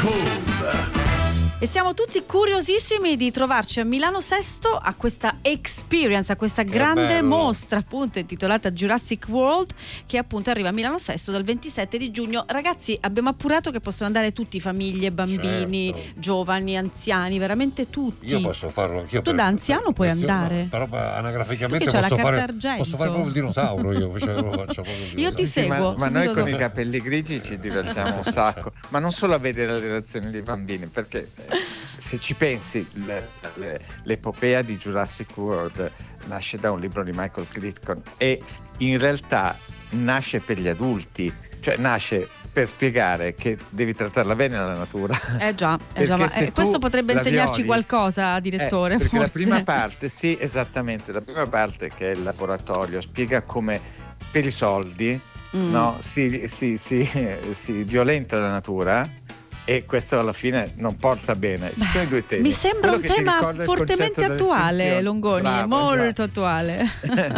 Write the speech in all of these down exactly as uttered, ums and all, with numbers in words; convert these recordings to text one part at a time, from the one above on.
Cool. E siamo tutti curiosissimi di trovarci a Milano Sesto a questa experience, a questa Che grande bello. mostra appunto intitolata Jurassic World, che appunto arriva a Milano Sesto dal ventisette di giugno. Ragazzi, abbiamo appurato che possono andare tutti, famiglie, bambini, Certo. giovani, anziani, veramente tutti. Io posso farlo anch'io. Tu per- da anziano puoi questione- andare. Però ma anagraficamente Tu che c'hai posso la fare, carta argento. posso fare proprio il dinosauro io, cioè, lo faccio proprio il Io ti dinosauro. Sì, ma, seguo. ma noi subito con i dopo. capelli grigi ci divertiamo un sacco, ma non solo a vedere le reazioni dei bambini, perché eh, se ci pensi le- le- l'epopea di Jurassic World nasce da un libro di Michael Crichton e in realtà nasce per gli adulti, cioè nasce per spiegare che devi trattarla bene la natura. Eh già, eh Perché già, ma se eh, questo tu potrebbe la insegnarci violi- qualcosa, direttore. Eh, perché forse. la prima parte, sì, esattamente, la prima parte che è il laboratorio spiega come per i soldi Mm. no, si, si, si, si violenta la natura e questo alla fine non porta bene. Ci sono i due temi. Mi sembra Quello un che ti tema ricorda il fortemente concetto attuale, dell'estinzione. Longoni, Bravo, molto esatto. attuale.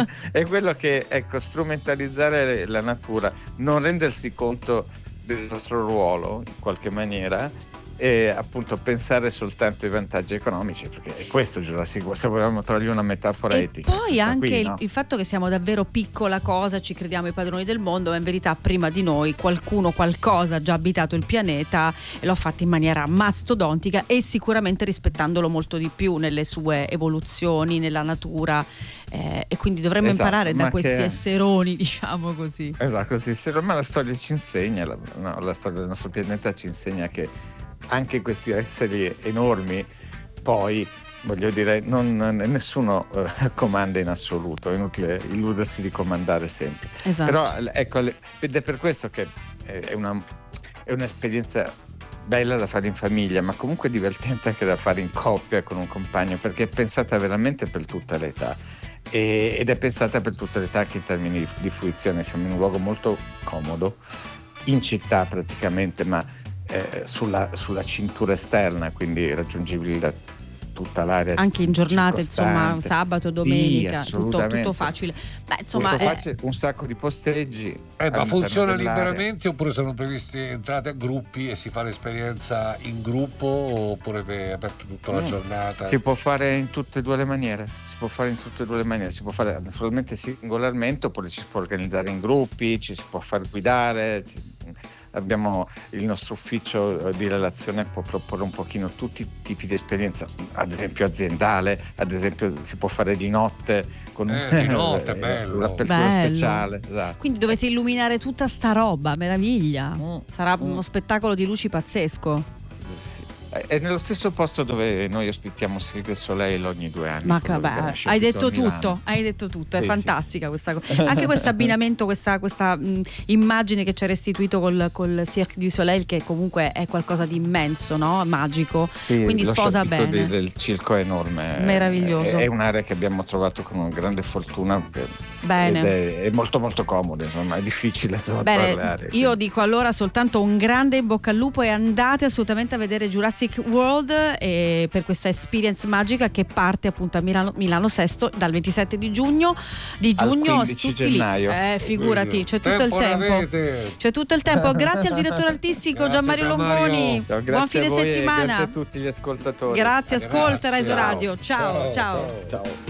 È quello che, ecco, strumentalizzare la natura, non rendersi conto del nostro ruolo in qualche maniera e appunto pensare soltanto ai vantaggi economici, perché è questo Jurassic World, se vogliamo trovargli una metafora E etica. poi questa anche qui, il, no? il fatto che siamo davvero piccola cosa, ci crediamo i padroni del mondo, ma in verità prima di noi qualcuno, qualcosa ha già abitato il pianeta e lo ha fatto in maniera mastodontica e sicuramente rispettandolo molto di più nelle sue evoluzioni, nella natura, eh, e quindi dovremmo Esatto, imparare da ma questi che- esseroni, diciamo così. Esatto, così, se- ma la storia ci insegna, la, no, la storia del nostro pianeta ci insegna che anche questi esseri enormi poi, voglio dire, non, nessuno eh, comanda in assoluto, è inutile illudersi di comandare sempre. Esatto. Però ecco, le- ed è per questo che eh, è, una, è un'esperienza bella da fare in famiglia, ma comunque divertente anche da fare in coppia con un compagno, perché è pensata veramente per tutte le età. E- ed è pensata per tutte le età anche in termini di, di fruizione. Siamo in un luogo molto comodo, in città praticamente, ma eh, sulla, sulla cintura esterna, quindi raggiungibile da tutta l'area Anche in giornate, insomma, circostante. sabato, Sì, domenica, tutto, assolutamente. tutto facile. Beh, insomma, Molto eh, facile, un sacco di posteggi. Eh, ma all'interno funziona dell'area. liberamente oppure sono previste entrate a gruppi e si fa l'esperienza in gruppo oppure è aperto tutta la Mm. giornata? Si può fare in tutte e due le maniere, si può fare in tutte e due le maniere, si può fare naturalmente singolarmente oppure ci si può organizzare in gruppi, ci si può far guidare. ci- Abbiamo il nostro ufficio eh, di relazione, può proporre un pochino tutti i tipi di esperienza, ad esempio aziendale, ad esempio si può fare di notte con Eh, di notte, bello. un'apertura Bello. speciale. Esatto. quindi dovete illuminare tutta sta roba, meraviglia. Mm. Sarà Mm. uno spettacolo di luci pazzesco. Sì. È nello stesso posto dove noi ospitiamo Cirque du Soleil ogni due anni. Ma quello vabbè, che nasce hai qui a detto Milano. tutto, hai detto tutto, è Sì, sì. fantastica questa cosa. Anche questo abbinamento, questa, questa mh, immagine che ci hai restituito col, col Cirque du Soleil, che comunque è qualcosa di immenso, no? Magico. Sì, Quindi lo sposa scialpito bene. di- del circo è enorme. Meraviglioso. È, è un'area che abbiamo trovato con una grande fortuna. per- Bene. Ed è, è molto molto comodo, insomma, è difficile insomma, trovare le Bene, aree. io dico allora soltanto un grande in bocca al lupo e andate assolutamente a vedere Jurassic World e per questa experience magica che parte appunto a Milano, Milano Sesto dal ventisette di giugno di Al giugno quindici tutti lì. gennaio. Eh, figurati, c'è tutto il Tempo ne tempo. avete. C'è tutto il tempo. Grazie al direttore artistico Grazie, Gianmario Gianmario. Longoni. Ciao, grazie Buon fine a voi e settimana. grazie a tutti gli ascoltatori. Grazie, ascolta Grazie. Rai Radio. Ciao, ciao. Ciao. Ciao.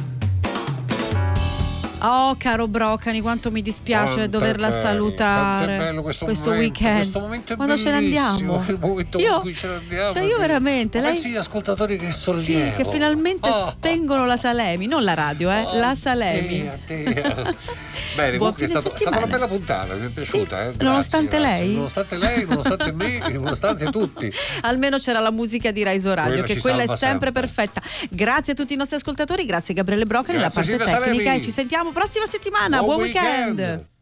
Oh, caro Broccani, quanto mi dispiace Quanto è doverla bello, salutare quanto è bello questo momento, weekend. questo momento è Quando ce ne bellissimo, andiamo? il momento io, in cui ce ne andiamo, cioè io veramente, ma lei pensi agli ascoltatori che sollievo, sì, che finalmente Oh, spengono la Salemi, non la radio, eh, oh, la Salemi. Dio, Dio. Bene, Buon comunque è, fine stato, è stata settimana. una bella puntata, mi è piaciuta. Sì, eh, grazie, nonostante grazie. lei? Nonostante lei, nonostante me, nonostante tutti. Almeno c'era la musica di Rai Radio, Quello che ci quella è salva sempre, sempre. perfetta. Grazie a tutti i nostri ascoltatori, grazie Gabriele Broccani, la Grazie, parte Silvia tecnica Salemi. e ci sentiamo prossima settimana. Buon Buon weekend. weekend.